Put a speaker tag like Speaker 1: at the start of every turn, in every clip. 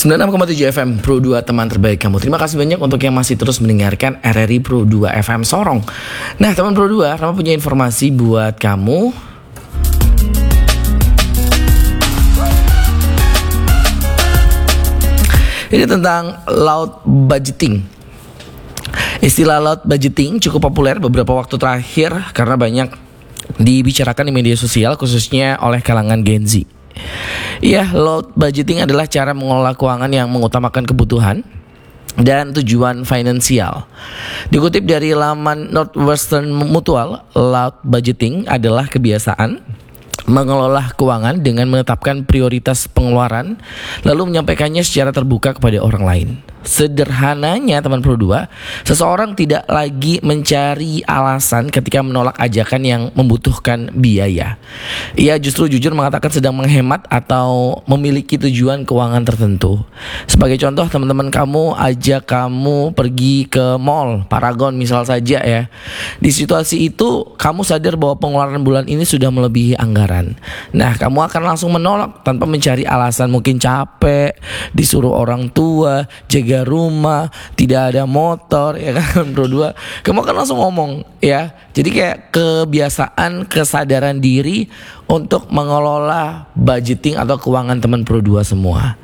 Speaker 1: 96,7 FM Pro 2 teman terbaik kamu. Terima kasih banyak untuk yang masih terus mendengarkan RRI Pro 2 FM Sorong. Nah teman Pro 2, Rama punya informasi buat kamu. Ini tentang loud budgeting. Istilah loud budgeting cukup populer beberapa waktu terakhir karena banyak dibicarakan di media sosial, khususnya oleh kalangan Gen Z. Ya, load budgeting adalah cara mengelola keuangan yang mengutamakan kebutuhan dan tujuan finansial. Dikutip dari laman Northwestern Mutual, load budgeting adalah kebiasaan mengelola keuangan dengan menetapkan prioritas pengeluaran lalu menyampaikannya secara terbuka kepada orang lain. Sederhananya teman Pro 2, seseorang tidak lagi mencari alasan ketika menolak ajakan yang membutuhkan biaya. Ia justru jujur mengatakan sedang menghemat atau memiliki tujuan keuangan tertentu. Sebagai contoh, teman-teman kamu ajak kamu pergi ke mall, Paragon misal saja ya. Di situasi itu kamu sadar bahwa pengeluaran bulan ini sudah melebihi anggaran. Nah, kamu akan langsung menolak tanpa mencari alasan, mungkin capek, disuruh orang tua, jaga rumah, tidak ada motor, ya kan Bro 2. Kamu akan langsung ngomong ya. Jadi kayak kebiasaan, kesadaran diri untuk mengelola budgeting atau keuangan teman Pro 2 semua.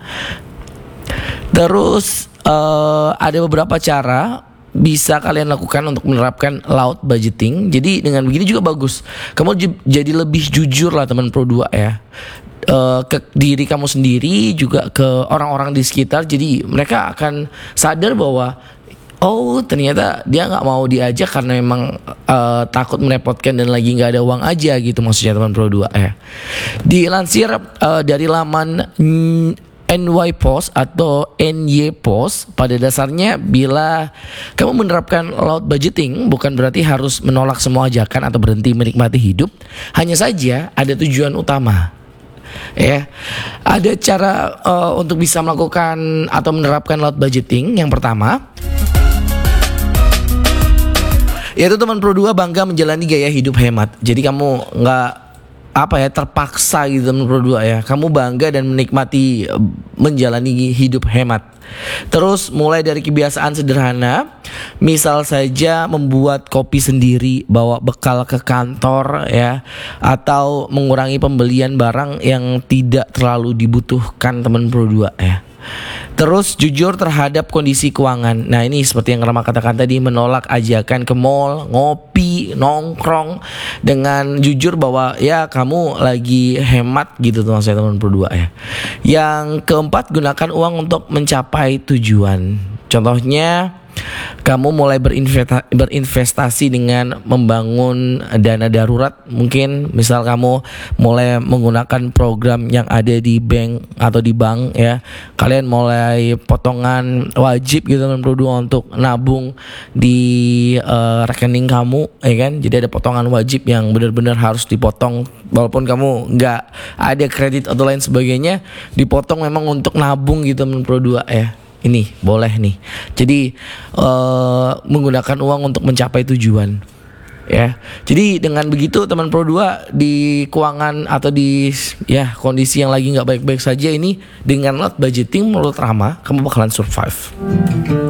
Speaker 1: Terus ada beberapa cara bisa kalian lakukan untuk menerapkan loud budgeting. Jadi dengan begini juga bagus. Kamu jadi lebih jujur lah teman Pro 2 ya. Ke diri kamu sendiri, juga ke orang-orang di sekitar. Jadi mereka akan sadar bahwa oh ternyata dia gak mau diajak karena memang takut merepotkan dan lagi gak ada uang aja gitu, maksudnya teman Pro 2 ya. Dilansir dari laman NY Post atau NY Post, pada dasarnya bila kamu menerapkan loud budgeting bukan berarti harus menolak semua ajakan atau berhenti menikmati hidup. Hanya saja ada tujuan utama. Ya, ada cara untuk bisa melakukan atau menerapkan loud budgeting. Yang pertama, yaitu teman Pro 2 bangga menjalani gaya hidup hemat. Jadi kamu nggak terpaksa gitu teman Pro 2 ya. Kamu bangga dan menikmati menjalani hidup hemat. Terus mulai dari kebiasaan sederhana, misal saja membuat kopi sendiri, bawa bekal ke kantor ya, atau mengurangi pembelian barang yang tidak terlalu dibutuhkan teman Pro 2 ya. Terus jujur terhadap kondisi keuangan. Nah ini seperti yang Rama katakan tadi, menolak ajakan ke mall, ngopi, nongkrong dengan jujur bahwa ya kamu lagi hemat gitu tuh maksudnya teman Pro 2 ya. Yang keempat, gunakan uang untuk mencapai tujuan. Contohnya kamu mulai berinvestasi dengan membangun dana darurat. Mungkin misal kamu mulai menggunakan program yang ada di bank atau di bank ya. Kalian mulai potongan wajib gitu kan Pro 2 untuk nabung di rekening kamu ya kan. Jadi ada potongan wajib yang benar-benar harus dipotong, walaupun kamu nggak ada kredit atau lain sebagainya, dipotong memang untuk nabung gitu Pro 2 ya. Ini boleh nih. Jadi menggunakan uang untuk mencapai tujuan ya. Jadi dengan begitu teman Pro 2 di keuangan atau di ya kondisi yang lagi nggak baik-baik saja ini, dengan loud budgeting menurut Rama kamu bakalan survive.